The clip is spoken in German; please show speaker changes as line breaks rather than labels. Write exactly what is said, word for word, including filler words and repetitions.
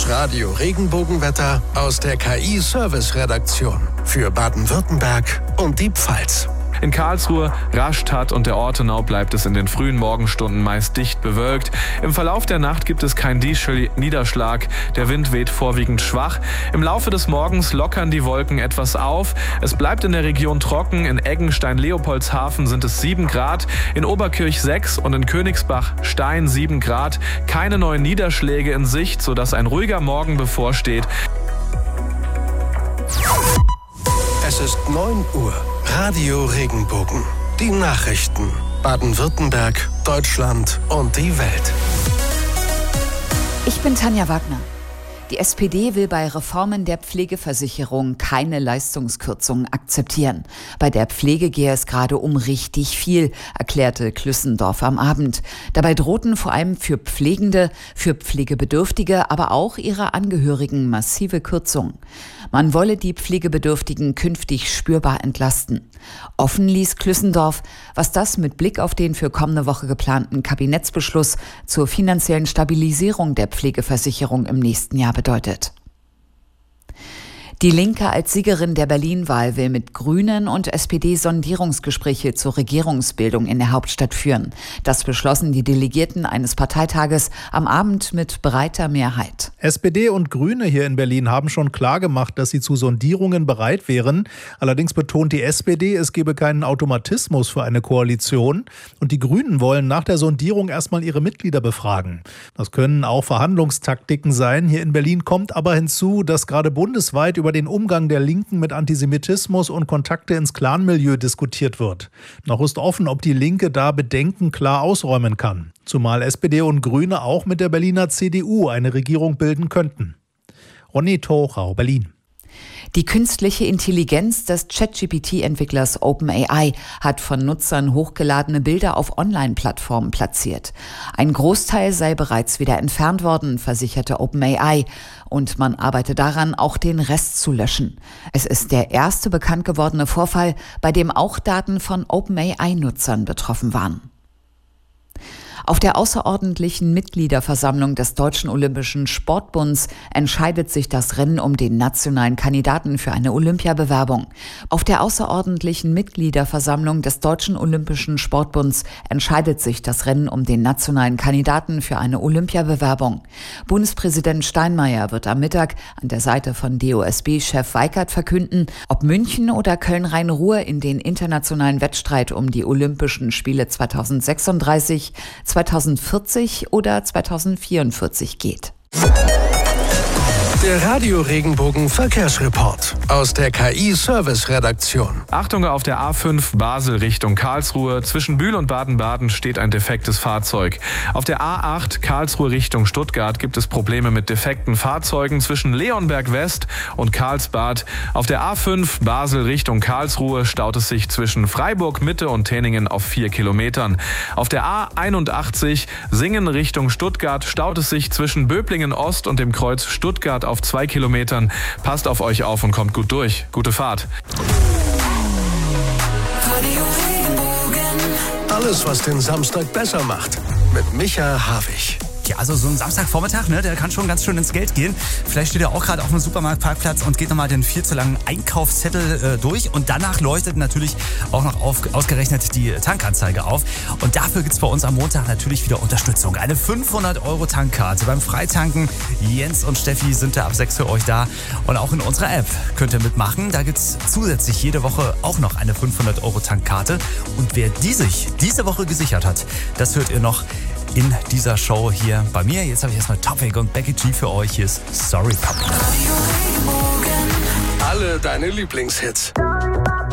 Radio Regenbogenwetter aus der K I-Service-Redaktion für Baden-Württemberg und die Pfalz.
In Karlsruhe, Rastatt und der Ortenau bleibt es in den frühen Morgenstunden meist dicht bewölkt. Im Verlauf der Nacht gibt es keinen Niederschlag. Der Wind weht vorwiegend schwach. Im Laufe des Morgens lockern die Wolken etwas auf. Es bleibt in der Region trocken. In Eggenstein-Leopoldshafen sind es sieben Grad, in Oberkirch sechs und in Königsbach-Stein sieben Grad. Keine neuen Niederschläge in Sicht, sodass ein ruhiger Morgen bevorsteht.
Es ist neun Uhr. Radio Regenbogen. Die Nachrichten. Baden-Württemberg, Deutschland und die Welt.
Ich bin Tanja Wagner. Die S P D will bei Reformen der Pflegeversicherung keine Leistungskürzungen akzeptieren. Bei der Pflege gehe es gerade um richtig viel, erklärte Klüssendorf am Abend. Dabei drohten vor allem für Pflegende, für Pflegebedürftige, aber auch ihre Angehörigen massive Kürzungen. Man wolle die Pflegebedürftigen künftig spürbar entlasten. Offen ließ Klüssendorf, was das mit Blick auf den für kommende Woche geplanten Kabinettsbeschluss zur finanziellen Stabilisierung der Pflegeversicherung im nächsten Jahr bedeutet. Die Linke als Siegerin der Berlin-Wahl will mit Grünen und S P D Sondierungsgespräche zur Regierungsbildung in der Hauptstadt führen. Das beschlossen die Delegierten eines Parteitages am Abend mit breiter Mehrheit.
S P D und Grüne hier in Berlin haben schon klargemacht, dass sie zu Sondierungen bereit wären. Allerdings betont die S P D, es gebe keinen Automatismus für eine Koalition. Und die Grünen wollen nach der Sondierung erstmal ihre Mitglieder befragen. Das können auch Verhandlungstaktiken sein. Hier in Berlin kommt aber hinzu, dass gerade bundesweit über den Umgang der Linken mit Antisemitismus und Kontakte ins Clanmilieu diskutiert wird. Noch ist offen, ob die Linke da Bedenken klar ausräumen kann. Zumal S P D und Grüne auch mit der Berliner C D U eine Regierung bilden könnten. Ronny Thorau, Berlin.
Die künstliche Intelligenz des ChatGPT Entwicklers OpenAI hat von Nutzern hochgeladene Bilder auf Online-Plattformen platziert. Ein Großteil sei bereits wieder entfernt worden, versicherte OpenAI. Und man arbeite daran, auch den Rest zu löschen. Es ist der erste bekannt gewordene Vorfall, bei dem auch Daten von OpenAI-Nutzern betroffen waren. Auf der außerordentlichen Mitgliederversammlung des Deutschen Olympischen Sportbunds entscheidet sich das Rennen um den nationalen Kandidaten für eine Olympiabewerbung. Auf der außerordentlichen Mitgliederversammlung des Deutschen Olympischen Sportbunds entscheidet sich das Rennen um den nationalen Kandidaten für eine Olympiabewerbung. Bundespräsident Steinmeier wird am Mittag an der Seite von D O S B-Chef Weikert verkünden, ob München oder Köln-Rhein-Ruhr in den internationalen Wettstreit um die Olympischen Spiele zweitausendsechsunddreißig, zweitausendvierzig oder zweitausendvierundvierzig geht.
Der Radio Regenbogen Verkehrsreport aus der K I-Service-Redaktion.
Achtung, auf der A fünf Basel Richtung Karlsruhe. Zwischen Bühl und Baden-Baden steht ein defektes Fahrzeug. Auf der A acht Karlsruhe Richtung Stuttgart gibt es Probleme mit defekten Fahrzeugen zwischen Leonberg West und Karlsbad. Auf der A fünf Basel Richtung Karlsruhe staut es sich zwischen Freiburg Mitte und Täningen auf vier Kilometern. Auf der A einundachtzig Singen Richtung Stuttgart staut es sich zwischen Böblingen Ost und dem Kreuz Stuttgart auf zwei Kilometern. Passt auf euch auf und kommt gut durch. Gute Fahrt.
Alles, was den Samstag besser macht. Mit Micha Havig.
Ja, also so ein Samstagvormittag, ne, der kann schon ganz schön ins Geld gehen. Vielleicht steht er auch gerade auf einem Supermarktparkplatz und geht nochmal den viel zu langen Einkaufszettel äh, durch. Und danach leuchtet natürlich auch noch auf, ausgerechnet die Tankanzeige auf. Und dafür gibt's bei uns am Montag natürlich wieder Unterstützung. Eine fünfhundert Euro Tankkarte beim Freitanken. Jens und Steffi sind da ab sechs für euch da. Und auch in unserer App könnt ihr mitmachen. Da gibt's zusätzlich jede Woche auch noch eine fünfhundert Euro Tankkarte. Und wer die sich diese Woche gesichert hat, das hört ihr noch in dieser Show hier bei mir. Jetzt habe ich erstmal Topic und Becky G für euch. Hier ist Sorry Papa.
Alle deine Lieblingshits.